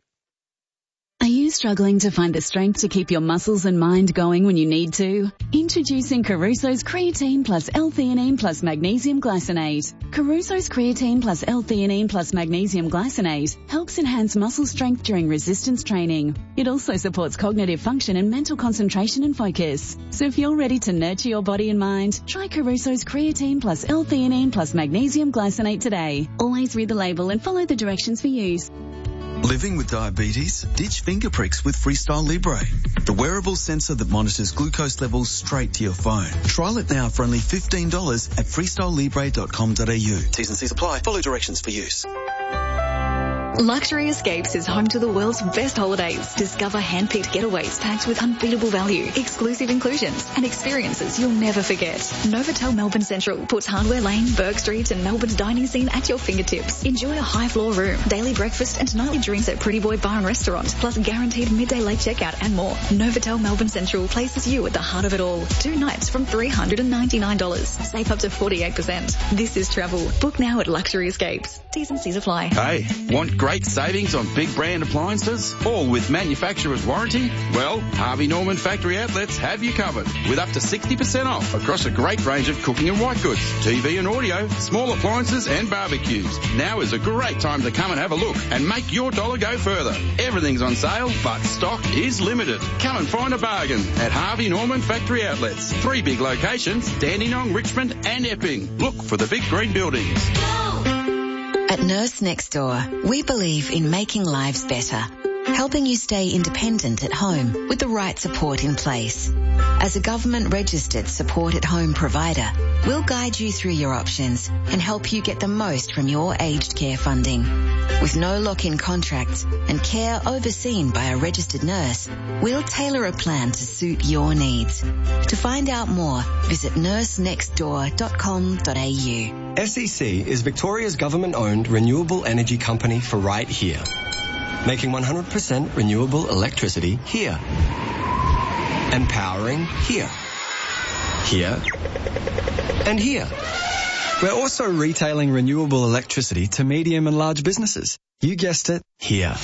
Are you struggling to find the strength to keep your muscles and mind going when you need to? Introducing Caruso's Creatine plus L-theanine plus Magnesium Glycinate. Caruso's Creatine plus L-theanine plus Magnesium Glycinate helps enhance muscle strength during resistance training. It also supports cognitive function and mental concentration and focus. So if you're ready to nurture your body and mind, try Caruso's Creatine plus L-theanine plus Magnesium Glycinate today. Always read the label and follow the directions for use. Living with diabetes? Ditch finger pricks with Freestyle Libre, the wearable sensor that monitors glucose levels straight to your phone. Trial it now for only fifteen dollars at freestyle libre dot com dot a u. T's and C's apply. Follow directions for use. Luxury Escapes is home to the world's best holidays. Discover hand-picked getaways packed with unbeatable value, exclusive inclusions, and experiences you'll never forget. Novotel Melbourne Central puts Hardware Lane, Burke Street, and Melbourne's dining scene at your fingertips. Enjoy a high-floor room, daily breakfast, and nightly drinks at Pretty Boy Bar and Restaurant, plus guaranteed midday late checkout and more. Novotel Melbourne Central places you at the heart of it all. Two nights from three hundred ninety-nine dollars. Save up to forty-eight percent. This is travel. Book now at Luxury Escapes. T's and C's apply. Hey, want great savings on big brand appliances, all with manufacturer's warranty? Well, Harvey Norman Factory Outlets have you covered with up to sixty percent off across a great range of cooking and white goods, T V and audio, small appliances and barbecues. Now is a great time to come and have a look and make your dollar go further. Everything's on sale, but stock is limited. Come and find a bargain at Harvey Norman Factory Outlets. Three big locations, Dandenong, Richmond and Epping. Look for the big green buildings. At Nurse Next Door, we believe in making lives better, helping you stay independent at home with the right support in place. As a government-registered support-at-home provider, we'll guide you through your options and help you get the most from your aged care funding. With no lock-in contracts and care overseen by a registered nurse, we'll tailor a plan to suit your needs. To find out more, visit nurse next door dot com dot a u. S E C is Victoria's government-owned renewable energy company for right here, making one hundred percent renewable electricity here, and powering here, here, and here. We're also retailing renewable electricity to medium and large businesses. You guessed it, here.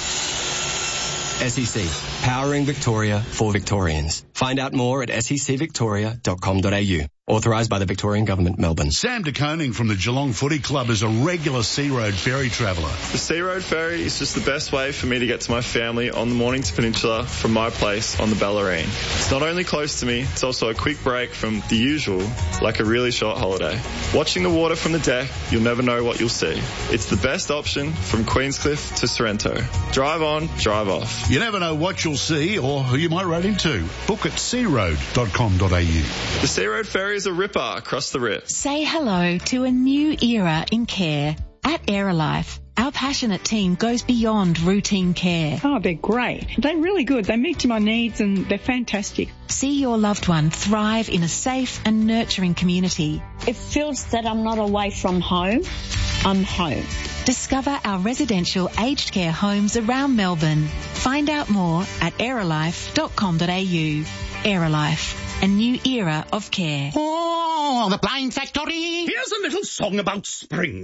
S E C, powering Victoria for Victorians. Find out more at s e c victoria dot com dot a u. Authorised by the Victorian Government, Melbourne. Sam de Koning from the Geelong Footy Club is a regular Sea Road ferry traveller. The Sea Road ferry is just the best way for me to get to my family on the Mornington Peninsula from my place on the Bellarine. It's not only close to me, it's also a quick break from the usual, like a really short holiday. Watching the water from the deck, you'll never know what you'll see. It's the best option from Queenscliff to Sorrento. Drive on, drive off. You never know what you'll see or who you might run into. Book at sea road dot com dot a u. The Sea Road ferry is a ripper across the rip. Say hello to a new era in care. At Aerolife, our passionate team goes beyond routine care. Oh, they're great. They're really good. They meet my needs and they're fantastic. See your loved one thrive in a safe and nurturing community. It feels that I'm not away from home. I'm home. Discover our residential aged care homes around Melbourne. Find out more at aerolife dot com dot a u. Aerolife, A new era of care. Oh, the Blind Factory. Here's a little song about spring.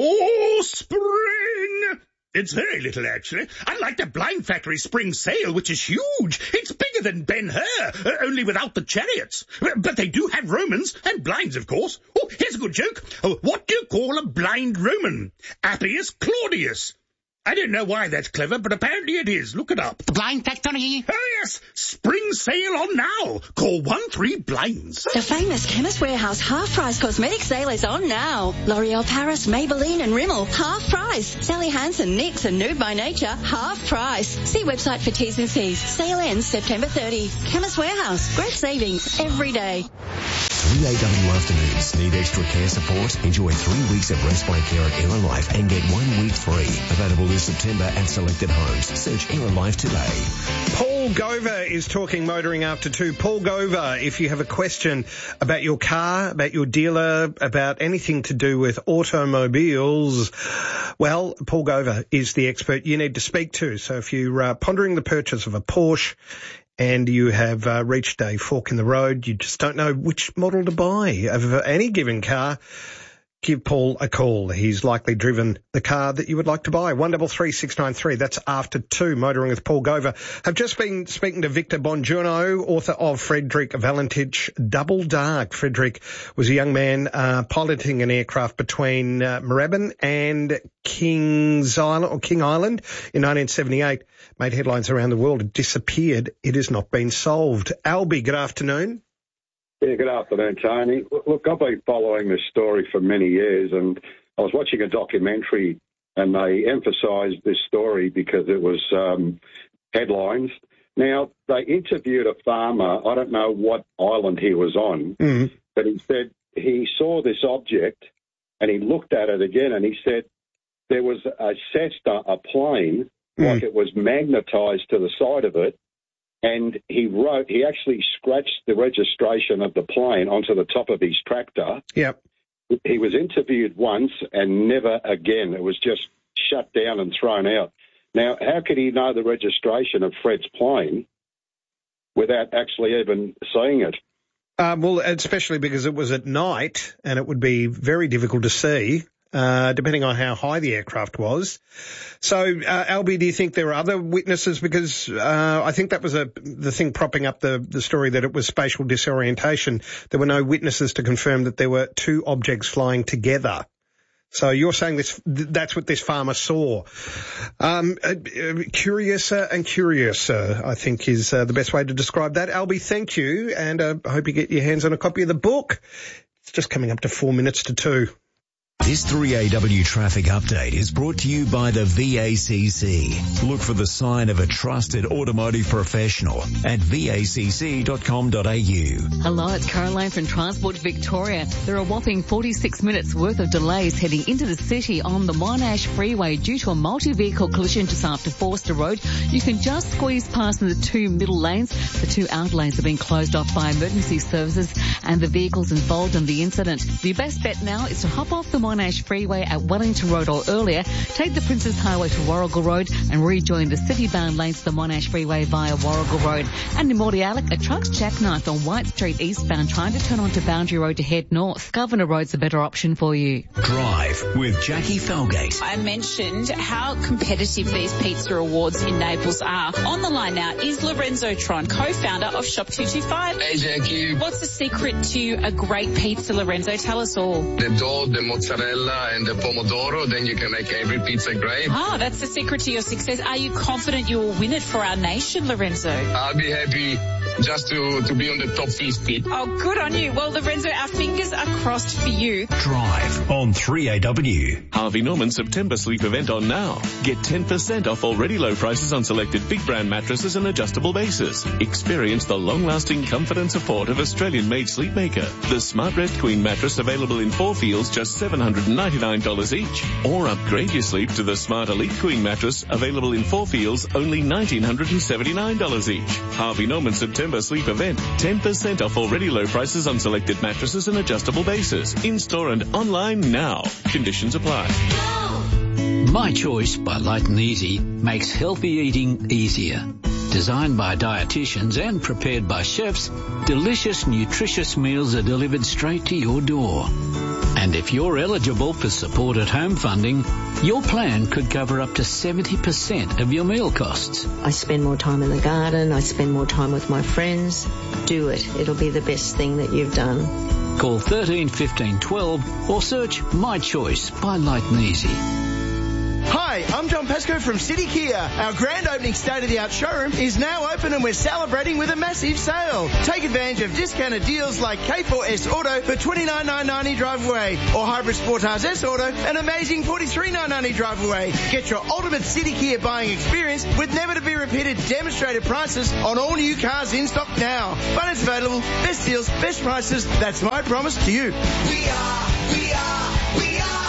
Oh, spring. It's very little, actually. Unlike the Blind Factory spring sale, which is huge. It's bigger than Ben-Hur, uh, only without the chariots. But they do have Romans, and blinds, of course. Oh, here's a good joke. Oh, what do you call a blind Roman? Appius Claudius. I don't know why that's clever, but apparently it is. Look it up. The Blind Factory. Oh, yes. Spring sale on now. Call one three blinds. The famous Chemist Warehouse half-price cosmetic sale is on now. L'Oreal Paris, Maybelline and Rimmel, half price. Sally Hansen, NYX and Nude by Nature, half price. See website for T's and C's. Sale ends September thirtieth. Chemist Warehouse. Great savings every day. three A W afternoons. Need extra care support? Enjoy three weeks of respite care at Era Life and get one week free. Available this September at selected homes. Search Era Life today. Paul Gover is talking motoring after two. Paul Gover, if you have a question about your car, about your dealer, about anything to do with automobiles, well, Paul Gover is the expert you need to speak to. So if you're uh, pondering the purchase of a Porsche, and you have uh, reached a fork in the road, you just don't know which model to buy of any given car, give Paul a call. He's likely driven the car that you would like to buy. one three three six nine three. That's after two. Motoring with Paul Gover. I've just been speaking to Victor Bongiorno, author of Frederick Valentich Double Dark. Frederick was a young man uh, piloting an aircraft between uh, Moorabbin and King's Island, or King Island in nineteen seventy-eight. Made headlines around the world. It disappeared. It has not been solved. Albie, good afternoon. Yeah, good afternoon, Tony. Look, I've been following this story for many years, and I was watching a documentary, and they emphasised this story because it was um, headlines. Now, they interviewed a farmer. I don't know what island he was on, mm. but he said he saw this object, and he looked at it again, and he said there was a Cessna, a plane, mm. like it was magnetised to the side of it, and he wrote, he actually scratched the registration of the plane onto the top of his tractor. Yep. He was interviewed once and never again. It was just shut down and thrown out. Now, how could he know the registration of Fred's plane without actually even seeing it? Uh, well, especially because it was at night and it would be very difficult to see. Uh, depending on how high the aircraft was. So, uh, Albie, do you think there are other witnesses? Because uh, I think that was a, the thing propping up the, the story, that it was spatial disorientation. There were no witnesses to confirm that there were two objects flying together. So you're saying this, that's what this farmer saw. Um, uh, curiouser and curiouser, I think, is uh, the best way to describe that. Albie, thank you, and uh, I hope you get your hands on a copy of the book. It's just coming up to four minutes to two. This three A W traffic update is brought to you by the V A C C. Look for the sign of a trusted automotive professional at V A C C dot com dot A U. Hello, it's Caroline from Transport Victoria. There are a whopping forty-six minutes worth of delays heading into the city on the Monash Freeway due to a multi-vehicle collision just after Forster Road. You can just squeeze past in the two middle lanes. The two outer lanes have been closed off by emergency services and the vehicles involved in the incident. The best bet now is to hop off the Monash Freeway at Wellington Road or earlier, take the Princes Highway to Warrigal Road and rejoin the city-bound lanes to the Monash Freeway via Warrigal Road. And in Mordialloc, a truck's jackknifed on White Street eastbound trying to turn onto Boundary Road to head north. Governor Road's a better option for you. Drive with Jackie Falgate. I mentioned how competitive these pizza awards in Naples are. On the line now is Lorenzo Tron, co-founder of Shop two two five. Hey, Jackie. What's the secret to a great pizza, Lorenzo? Tell us all. The dough, the mozzarella, and the pomodoro, then you can make every pizza great. Ah, that's the secret to your success. Are you confident you will win it for our nation, Lorenzo? I'll be happy just to, to be on the top fifty. Oh, good on you. Well, Lorenzo, our fingers are crossed for you. Drive on three A W. Harvey Norman September sleep event on now. Get ten percent off already low prices on selected big brand mattresses and adjustable bases. Experience the long-lasting comfort and support of Australian-made Sleepmaker. The Smart Rest Queen mattress available in four feels, just seven hundred ninety-nine dollars each. Or upgrade your sleep to the Smart Elite Queen mattress available in four feels, only one thousand nine hundred seventy-nine dollars each. Harvey Norman September sleep event. ten percent off already low prices on selected mattresses and adjustable bases. In-store and online now. Conditions apply. My Choice by Light and Easy makes healthy eating easier. Designed by dietitians and prepared by chefs, delicious, nutritious meals are delivered straight to your door. And if you're eligible for support at home funding, your plan could cover up to seventy percent of your meal costs. I spend more time in the garden. I spend more time with my friends. Do it. It'll be the best thing that you've done. Call thirteen fifteen twelve or search My Choice by Light and Easy. Hi, I'm John Pascoe from City Kia. Our grand opening state-of-the-art showroom is now open and we're celebrating with a massive sale. Take advantage of discounted deals like K four S Auto for twenty-nine thousand nine hundred ninety drive away or Hybrid Sportage S Auto an amazing forty-three thousand nine hundred ninety drive away. Get your ultimate City Kia buying experience with never-to-be-repeated demonstrated prices on all new cars in stock now. Finance available, best deals, best prices. That's my promise to you. We are, we are, we are.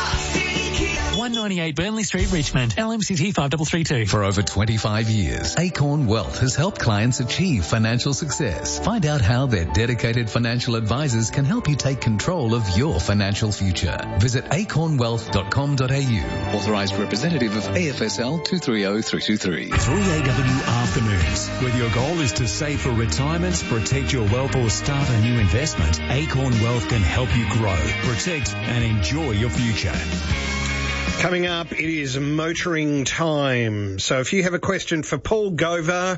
one ninety-eight Burnley Street, Richmond. L M C T five three three two. For over twenty-five years, Acorn Wealth has helped clients achieve financial success. Find out how their dedicated financial advisors can help you take control of your financial future. Visit acorn wealth dot com dot a u. Authorised representative of A F S L two three zero three two three. three A W Afternoons. Whether your goal is to save for retirement, protect your wealth or start a new investment, Acorn Wealth can help you grow, protect and enjoy your future. Coming up, it is motoring time. So if you have a question for Paul Gover,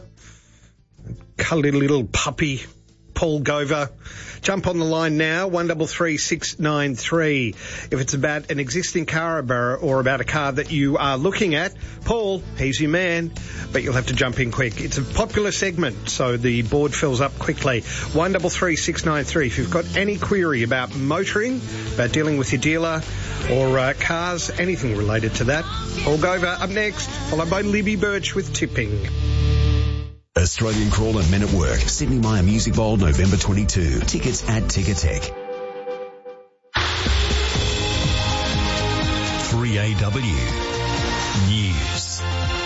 cuddly little puppy, Paul Gover, jump on the line now, one three three six nine three. If it's about an existing car or about a car that you are looking at, Paul, he's your man, but you'll have to jump in quick. It's a popular segment, so the board fills up quickly. one three three six nine three. If you've got any query about motoring, about dealing with your dealer or uh, cars, anything related to that, Paul Gover up next, followed by Libby Birch with Tipping. Australian Crawler Men at Work, Sydney Myer Music Bowl, November twenty-second. Tickets at Ticketek. three A W News.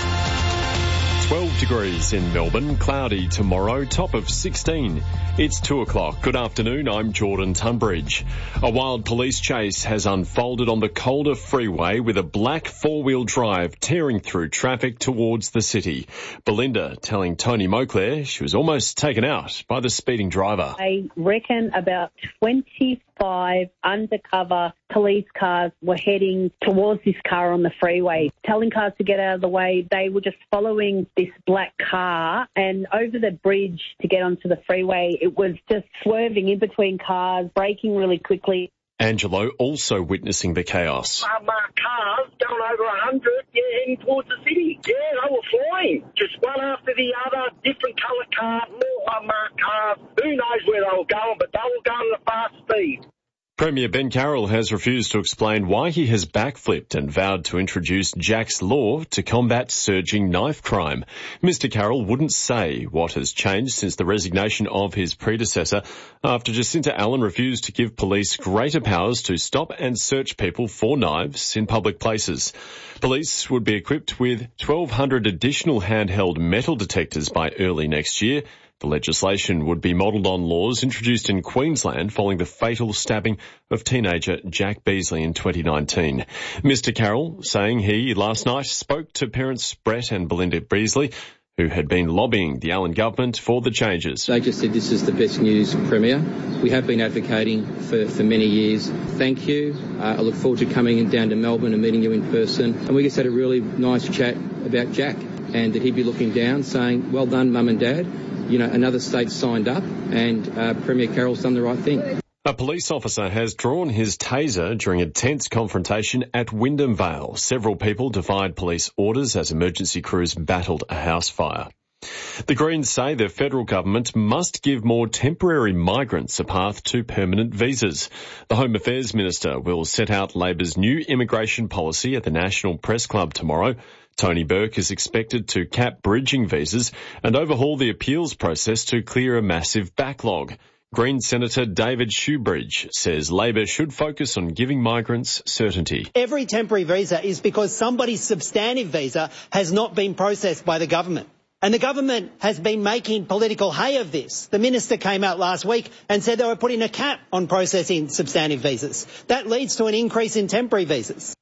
twelve degrees in Melbourne, cloudy tomorrow, top of sixteen. It's two o'clock. Good afternoon, I'm Jordan Tunbridge. A wild police chase has unfolded on the Calder Freeway with a black four-wheel drive tearing through traffic towards the city. Belinda telling Tony Moclair she was almost taken out by the speeding driver. I reckon about twenty-five undercover police cars were heading towards this car on the freeway, telling cars to get out of the way. They were just following this black car, and over the bridge to get onto the freeway, it was just swerving in between cars, braking really quickly. Angelo also witnessing the chaos. Unmarked cars going over one hundred, yeah, heading towards the city. Yeah, they were flying. Just one after the other, different coloured cars, more unmarked cars. Who knows where they were going, but they were going at a fast speed. Premier Ben Carroll has refused to explain why he has backflipped and vowed to introduce Jack's Law to combat surging knife crime. Mister Carroll wouldn't say what has changed since the resignation of his predecessor after Jacinta Allen refused to give police greater powers to stop and search people for knives in public places. Police would be equipped with twelve hundred additional handheld metal detectors by early next year. The legislation would be modelled on laws introduced in Queensland following the fatal stabbing of teenager Jack Beasley in twenty nineteen. Mister Carroll saying he last night spoke to parents Brett and Belinda Beasley, who had been lobbying the Allen government for the changes. They just said this is the best news, Premier. We have been advocating for, for many years. Thank you. Uh, I look forward to coming in down to Melbourne and meeting you in person. And we just had a really nice chat about Jack, and that he'd be looking down saying, well done, Mum and Dad. You know, another state signed up, and uh, Premier Carroll's done the right thing. A police officer has drawn his taser during a tense confrontation at Wyndham Vale. Several people defied police orders as emergency crews battled a house fire. The Greens say the federal government must give more temporary migrants a path to permanent visas. The Home Affairs Minister will set out Labor's new immigration policy at the National Press Club tomorrow. Tony Burke is expected to cap bridging visas and overhaul the appeals process to clear a massive backlog. Green Senator David Shoebridge says Labor should focus on giving migrants certainty. Every temporary visa is because somebody's substantive visa has not been processed by the government. And the government has been making political hay of this. The minister came out last week and said they were putting a cap on processing substantive visas. That leads to an increase in temporary visas.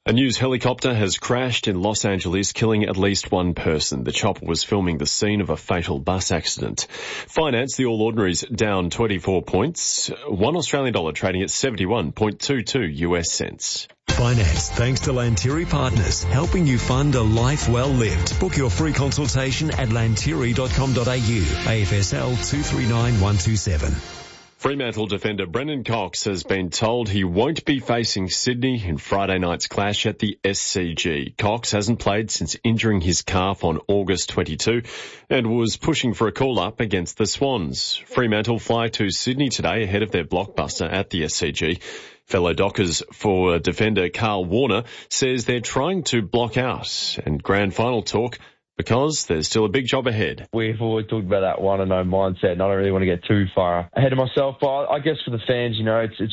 A news helicopter has crashed in Los Angeles, killing at least one person. The chopper was filming the scene of a fatal bus accident. Finance, the All Ordinaries down twenty-four points. One Australian dollar trading at seventy-one point two two U S cents. Finance, thanks to Lantiri Partners, helping you fund a life well lived. Book your free consultation at lantiri dot com dot a u. A F S L two three nine one two seven. Fremantle defender Brendan Cox has been told he won't be facing Sydney in Friday night's clash at the S C G. Cox hasn't played since injuring his calf on August twenty-second and was pushing for a call-up against the Swans. Fremantle fly to Sydney today ahead of their blockbuster at the S C G. Fellow Dockers for defender Carl Warner says they're trying to block out and grand final talk because there's still a big job ahead. We've always talked about that one and no mindset, and I don't really want to get too far ahead of myself. But I guess for the fans, you know, it's it's